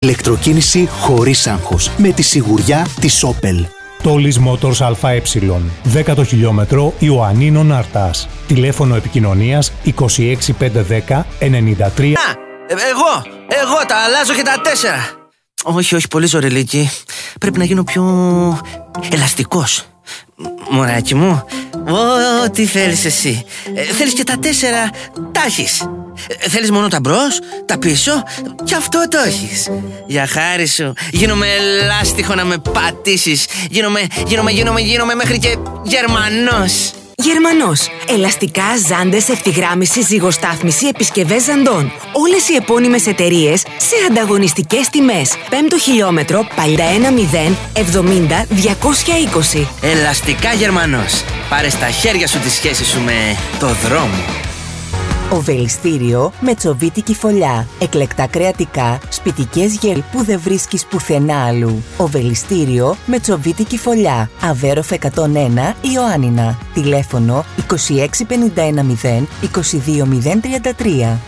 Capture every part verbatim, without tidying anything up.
Ηλεκτροκίνηση χωρίς άγχος. Με τη σιγουριά της Opel. Τόλις Motors ΑΕ, δέκατο χιλιόμετρο Ιωαννίνων Αρτάς. Τηλέφωνο επικοινωνίας είκοσι έξι πεντακόσια δέκα ενενήντα τρία. Α, εγώ, εγώ τα αλλάζω και τα τέσσερα. Όχι, όχι, πολύ ζωρελίκι. Πρέπει να γίνω πιο ελαστικός. Μωράκι μου, ό,τι θέλεις εσύ. ε, Θέλεις και τα τέσσερα, τα έχεις. ε, Θέλεις μόνο τα μπρος, τα πίσω, και αυτό το έχεις. Για χάρη σου, γίνομαι ελάστιχο να με πατήσεις. Γίνομαι, γίνομαι, γίνομαι, γίνομαι μέχρι και Γερμανός. Γερμανός. Ελαστικά, ζάντες, ευθυγράμμιση, ζυγοστάθμιση, επισκευές ζαντών. Όλες οι επώνυμες εταιρείες σε ανταγωνιστικές τιμές. Πέμπτο χιλιόμετρο, Παλιά μηδέν εβδομήντα διακόσια είκοσι. Ελαστικά Γερμανός. Πάρε στα χέρια σου τη σχέση σου με το δρόμο. Οβελιστήριο με τσοβίτικη φωλιά. Εκλεκτά κρεατικά, σπιτικές γεύσεις που δεν βρίσκεις πουθενά αλλού. Οβελιστήριο με τσοβίτικη φωλιά. Αβέροφ εκατόν ένα Ιωάννινα. Τηλέφωνο είκοσι έξι πενήντα ένα μηδέν είκοσι δύο μηδέν τριάντα τρία.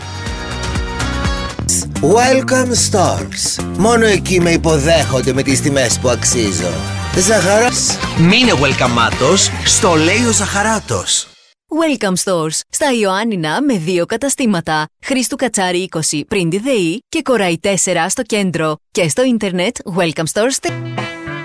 Welcome Stores. Μόνο εκεί με υποδέχονται με τις τιμές που αξίζω. Ζαχαρός. Μείνε welcome-άτος, στο λέει ο Ζαχαράτος. Welcome Stores, στα Ιωάννινα με δύο καταστήματα. Χρήστου Κατσάρη είκοσι πριν τη ΔΕΗ και Κοραϊ τέσσερα στο κέντρο. Και στο ίντερνετ welcome stores.